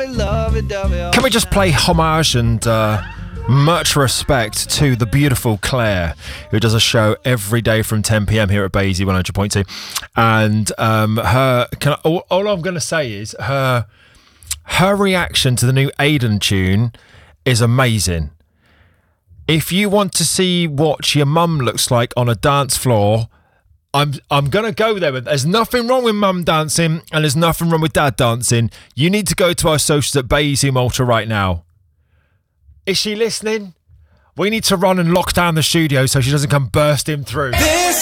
Can we just play homage and much respect to the beautiful Claire, who does a show every day from 10 p.m. here at Basie 100.2, and all I'm going to say is her reaction to the new Aiden tune is amazing. If you want to see what your mum looks like on a dance floor, I'm going to go there. But there's nothing wrong with mum dancing and there's nothing wrong with dad dancing. You need to go to our socials at Basie Malta right now. Is she listening? We need to run and lock down the studio so she doesn't come bursting through.